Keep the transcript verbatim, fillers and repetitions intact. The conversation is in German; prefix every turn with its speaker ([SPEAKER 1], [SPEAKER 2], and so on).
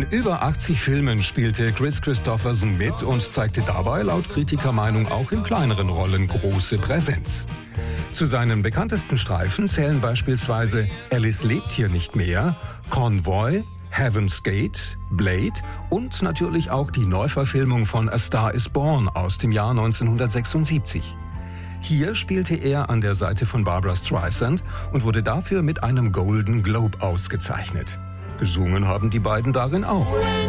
[SPEAKER 1] über achtzig Filmen spielte Kris Kristofferson mit und zeigte dabei laut Kritikermeinung auch in kleineren Rollen große Präsenz. Zu seinen bekanntesten Streifen zählen beispielsweise Alice lebt hier nicht mehr, Convoy, Heaven's Gate, Blade und natürlich auch die Neuverfilmung von A Star is Born aus dem Jahr neunzehnhundertsechsundsiebzig. Hier spielte er an der Seite von Barbra Streisand und wurde dafür mit einem Golden Globe ausgezeichnet. Gesungen haben die beiden darin auch.